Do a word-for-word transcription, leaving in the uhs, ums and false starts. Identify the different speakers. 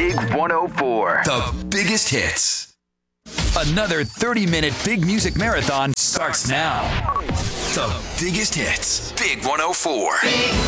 Speaker 1: Big one oh four.
Speaker 2: The biggest hits. Another thirty-minute big music marathon starts now. The biggest hits. Big one oh four.
Speaker 3: Big